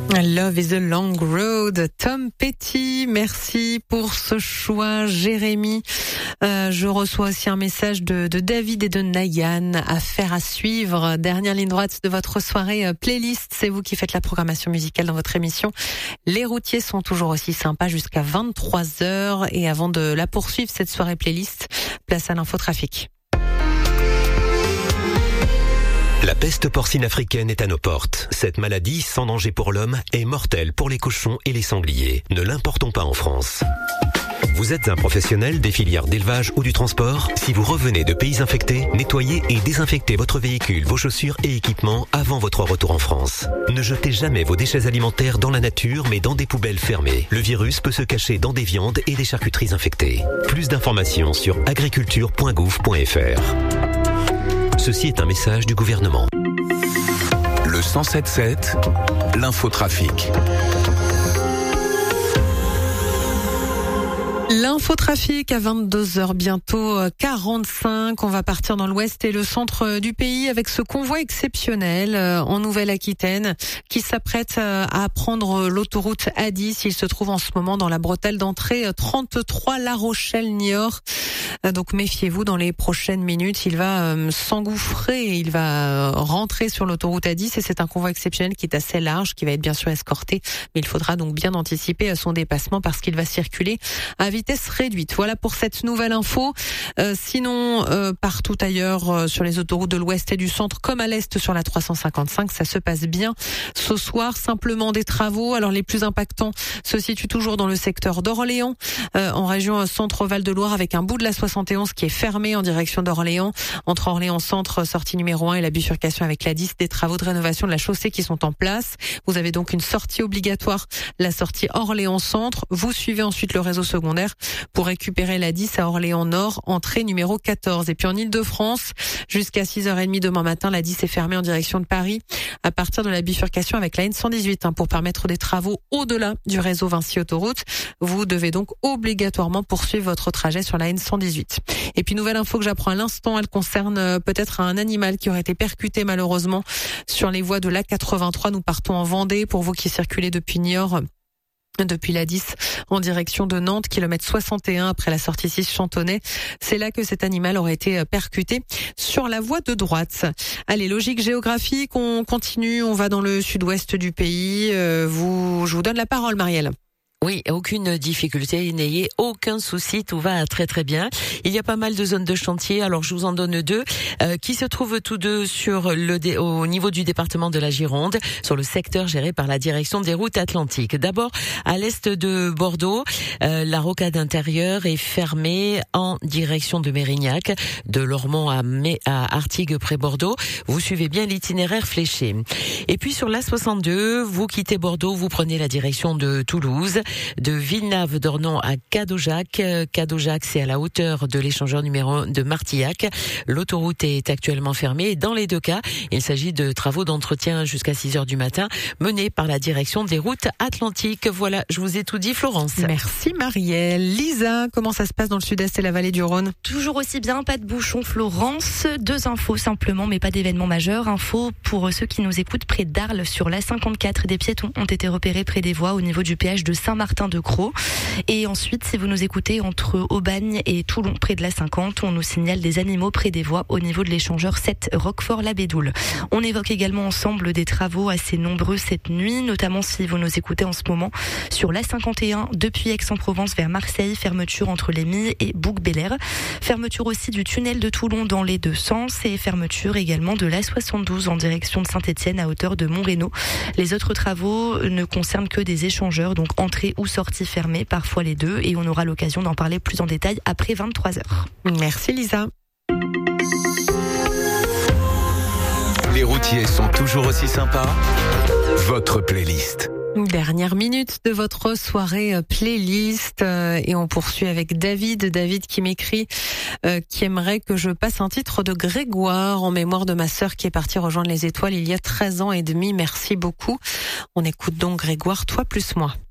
Love is a long road. Tom Petty, merci pour ce choix, Jérémy. Je reçois aussi un message de David et de Nayan. Affaire à suivre. Dernière ligne droite de votre soirée playlist. C'est vous qui faites la programmation musicale dans votre émission. Les routiers sont toujours aussi sympas jusqu'à 23h. Et avant de la poursuivre, cette soirée playlist, place à l'infotrafic. La peste porcine africaine est à nos portes. Cette maladie, sans danger pour l'homme, est mortelle pour les cochons et les sangliers. Ne l'importons pas en France. Vous êtes un professionnel des filières d'élevage ou du transport? Si vous revenez de pays infectés, nettoyez et désinfectez votre véhicule, vos chaussures et équipements avant votre retour en France. Ne jetez jamais vos déchets alimentaires dans la nature, mais dans des poubelles fermées. Le virus peut se cacher dans des viandes et des charcuteries infectées. Plus d'informations sur agriculture.gouv.fr. Ceci est un message du gouvernement. Le 107.7, l'infotrafic. L'infotrafic à 22h bientôt 45. On va partir dans l'ouest et le centre du pays avec ce convoi exceptionnel en Nouvelle-Aquitaine qui s'apprête à prendre l'autoroute A10. Il se trouve en ce moment dans la bretelle d'entrée 33 La Rochelle-Niort. Donc méfiez-vous, dans les prochaines minutes, il va s'engouffrer, il va rentrer sur l'autoroute A10 et c'est un convoi exceptionnel qui est assez large, qui va être bien sûr escorté, mais il faudra donc bien anticiper son dépassement parce qu'il va circuler à vitesse réduite. Voilà pour cette nouvelle info. Sinon, partout ailleurs sur les autoroutes de l'ouest et du centre comme à l'est sur la 355, ça se passe bien. Ce soir, simplement des travaux. Alors les plus impactants se situent toujours dans le secteur d'Orléans, en région centre-Val de Loire, avec un bout de la 71 qui est fermé en direction d'Orléans, entre Orléans Centre, sortie numéro 1 et la bifurcation avec la 10, des travaux de rénovation de la chaussée qui sont en place. Vous avez donc une sortie obligatoire, la sortie Orléans Centre. Vous suivez ensuite le réseau secondaire pour récupérer la 10 à Orléans Nord, entrée numéro 14. Et puis en Ile-de-France, jusqu'à 6h30 demain matin, la 10 est fermée en direction de Paris à partir de la bifurcation avec la N118 pour permettre des travaux au-delà du réseau Vinci Autoroute. Vous devez donc obligatoirement poursuivre votre trajet sur la N118. Et puis nouvelle info que j'apprends à l'instant, elle concerne peut-être un animal qui aurait été percuté malheureusement sur les voies de l'A83. Nous partons en Vendée pour vous qui circulez depuis Niort. Depuis la 10 en direction de Nantes, kilomètre 61 après la sortie 6 Chantonnay. C'est là que cet animal aurait été percuté sur la voie de droite. Allez, logique géographique, on continue, on va dans le sud-ouest du pays. Je vous donne la parole, Marielle. Oui, aucune difficulté, n'ayez aucun souci, tout va très très bien. Il y a pas mal de zones de chantier, alors je vous en donne deux, qui se trouvent tous deux sur au niveau du département de la Gironde, sur le secteur géré par la direction des routes atlantiques. D'abord, à l'est de Bordeaux, la rocade intérieure est fermée en direction de Mérignac, de Lormont à Artigues près Bordeaux. Vous suivez bien l'itinéraire fléché. Et puis sur l'A62, vous quittez Bordeaux, vous prenez la direction de Toulouse. De Villeneuve-d'Ornon à Cadojac. Cadojac, c'est à la hauteur de l'échangeur numéro 1 de Martillac. L'autoroute est actuellement fermée. Dans les deux cas, il s'agit de travaux d'entretien jusqu'à 6h du matin menés par la direction des routes atlantiques. Voilà, je vous ai tout dit, Florence. Merci Marielle. Lisa, comment ça se passe dans le sud-est et la vallée du Rhône? Toujours aussi bien, pas de bouchon, Florence. Deux infos simplement, mais pas d'événements majeurs. Info pour ceux qui nous écoutent près d'Arles sur l'A54. Des piétons ont été repérés près des voies au niveau du péage de Saint-Martin-de-Crau. Et ensuite, si vous nous écoutez entre Aubagne et Toulon, près de la 50, on nous signale des animaux près des voies au niveau de l'échangeur 7 Roquefort-la-Bédoule. On évoque également ensemble des travaux assez nombreux cette nuit, notamment si vous nous écoutez en ce moment sur l'A51 depuis Aix-en-Provence vers Marseille, fermeture entre les Milles et Bouc-Bélair. Fermeture aussi du tunnel de Toulon dans les deux sens et fermeture également de l'A72 en direction de Saint-Étienne à hauteur de Montrénaud. Les autres travaux ne concernent que des échangeurs, donc entrée ou sortie fermée, parfois les deux, et on aura l'occasion d'en parler plus en détail après 23h. Merci Lisa. Les routiers sont toujours aussi sympas. Votre playlist. Dernière minute de votre soirée playlist et on poursuit avec David qui m'écrit qui aimerait que je passe un titre de Grégoire en mémoire de ma sœur qui est partie rejoindre les étoiles il y a 13 ans et demi. Merci beaucoup. On écoute donc Grégoire, toi plus moi.